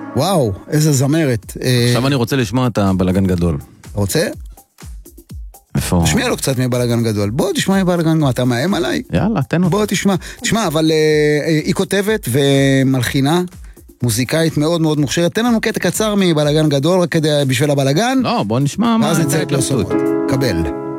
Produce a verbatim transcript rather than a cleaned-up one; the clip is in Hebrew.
וואו, איזה זמרת. עכשיו אני רוצה לשמוע את הבלגן גדול. רוצה? איפה? תשמיע לו קצת מבלגן גדול. בוא תשמע מבלגן גדול. אתה מאיים עליי? יאללה, תן אותה. בוא תשמע. תשמע, אבל היא כותבת ומלחינה, מוזיקאית מאוד מאוד מוכשרת. תן לנו קטע קצר מבלגן גדול, רק כדי בשביל הבלגן. לא, בוא נשמע מה... ואז נצא לפרסומות. קבל.